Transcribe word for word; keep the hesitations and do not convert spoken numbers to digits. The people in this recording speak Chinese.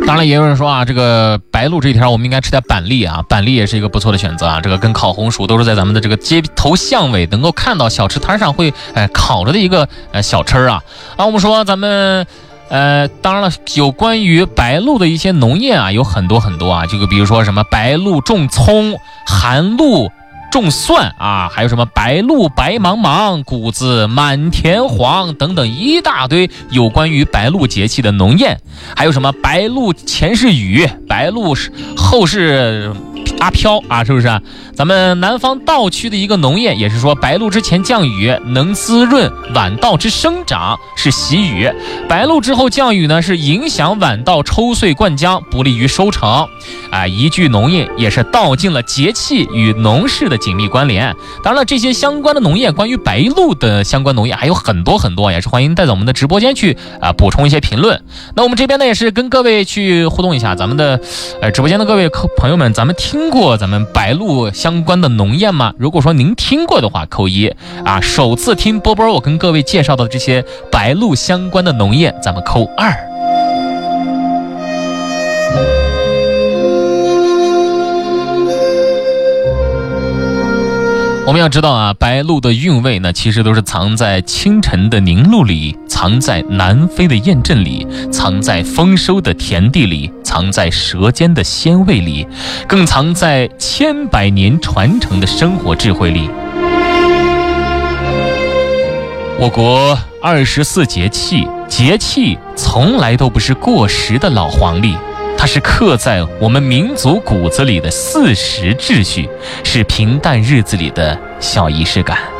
当然也有人说啊，这个白露这一天我们应该吃点板栗啊，板栗也是一个不错的选择啊。这个跟烤红薯都是在咱们的这个街头巷尾能够看到小吃摊上会呃烤着的一个呃小吃啊。啊，我们说咱们呃，当然了，有关于白露的一些农业啊，有很多很多啊，这个比如说什么白露种葱，寒露种蒜啊，还有什么白露白茫茫，谷子满田黄等等一大堆有关于白露节气的农谚，还有什么白露前是雨，白露后是阿飘啊，是不是？咱们南方稻区的一个农谚也是说，白露之前降雨能滋润晚稻之生长，是喜雨；白露之后降雨呢，是影响晚稻抽穗灌浆，不利于收成。啊，一句农谚也是道尽了节气与农事的紧密关联。当然了，这些相关的农业，关于白露的相关农业还有很多很多，也是欢迎带到我们的直播间去啊、呃、补充一些评论。那我们这边呢也是跟各位去互动一下，咱们的呃直播间的各位朋友们，咱们听过咱们白露相关的农谚吗？如果说您听过的话，扣一啊；首次听波波我跟各位介绍的这些白露相关的农谚，咱们扣二。我们要知道啊，白露的韵味呢，其实都是藏在清晨的凝露里，藏在南飞的雁阵里，藏在丰收的田地里，藏在舌尖的鲜味里，更藏在千百年传承的生活智慧里。我国二十四节气，节气从来都不是过时的老黄历，它是刻在我们民族骨子里的四时秩序，是平淡日子里的小仪式感。